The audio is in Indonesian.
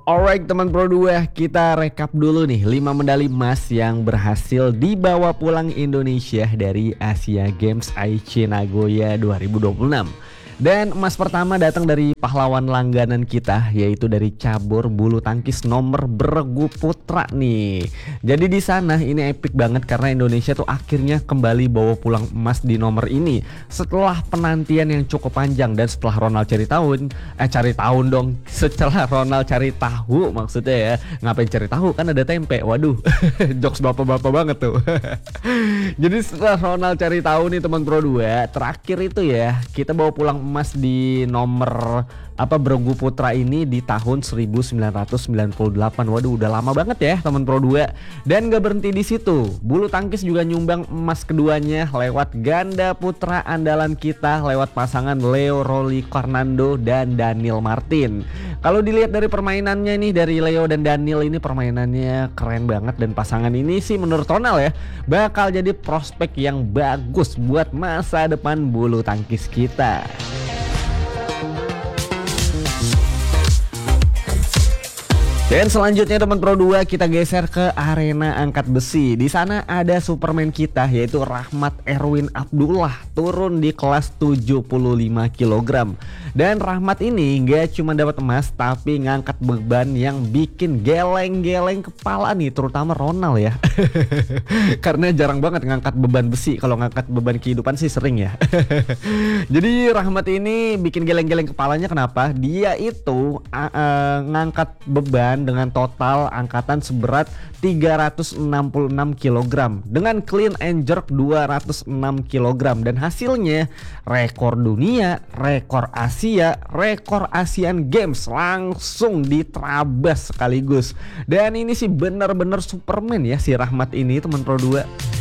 Alright teman Pro 2, kita rekap dulu nih 5 medali emas yang berhasil dibawa pulang Indonesia dari Asia Games Aichi Nagoya 2026. Dan emas pertama datang dari pahlawan langganan kita, yaitu dari cabur bulu tangkis nomor bergu putra nih. Jadi di sana ini epic banget karena Indonesia tuh akhirnya kembali bawa pulang emas di nomor ini setelah penantian yang cukup panjang. Dan setelah Ronald setelah Ronald cari tahu, maksudnya ya, ngapain cari tahu, kan ada tempe. Waduh, jokes bapak-bapak banget tuh. Jadi setelah Ronald cari tahu nih teman Pro 2, terakhir itu ya kita bawa pulang emas di nomor bergu putra ini di tahun 1998. Waduh, udah lama banget ya teman Pro 2. Dan gak berhenti di situ, bulu tangkis juga nyumbang emas keduanya lewat ganda putra andalan kita, lewat pasangan Leo Rolly Fernando dan Daniel Martin. Kalau dilihat dari permainannya nih, dari Leo dan Daniel ini permainannya keren banget, dan pasangan ini sih menurut Ronald ya bakal jadi prospek yang bagus buat masa depan bulu tangkis kita. Dan selanjutnya teman Pro 2, kita geser ke arena angkat besi. Di sana ada Superman kita, yaitu Rahmat Erwin Abdullah, turun di kelas 75 kg. Dan Rahmat ini gak cuma dapat emas, tapi ngangkat beban yang bikin geleng-geleng kepala nih, terutama Ronald ya. Karena jarang banget ngangkat beban besi. Kalau ngangkat beban kehidupan sih sering ya. Jadi Rahmat ini bikin geleng-geleng kepalanya, kenapa? Dia itu ngangkat beban dengan total angkatan seberat 366 kg dengan clean and jerk 206 kg, dan hasilnya rekor dunia, rekor Asia, rekor Asian Games langsung diterabas sekaligus. Dan ini sih bener-bener Superman ya si Rahmat ini teman Pro 2.